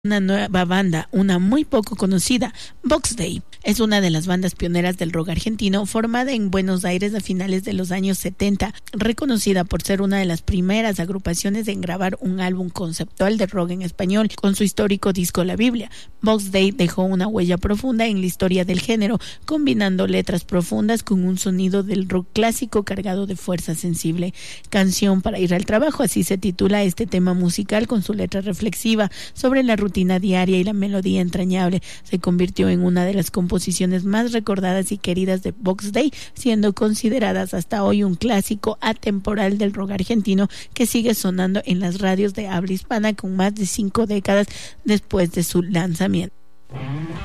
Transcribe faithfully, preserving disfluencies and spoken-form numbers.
Una nueva banda, una muy poco conocida, Box Day. Es una de las bandas pioneras del rock argentino, formada en Buenos Aires a finales de los años setenta, reconocida por ser una de las primeras agrupaciones en grabar un álbum conceptual de rock en español, con su histórico disco La Biblia. Box Day dejó una huella profunda en la historia del género, combinando letras profundas con un sonido del rock clásico cargado de fuerza sensible. Canción para ir al trabajo, así se titula este tema musical, con su letra reflexiva sobre la rutina diaria y la melodía entrañable. Se convirtió en una de las composiciones más recordadas y queridas de Box Day, siendo consideradas hasta hoy un clásico atemporal del rock argentino que sigue sonando en las radios de habla hispana con más de cinco décadas después de su lanzamiento.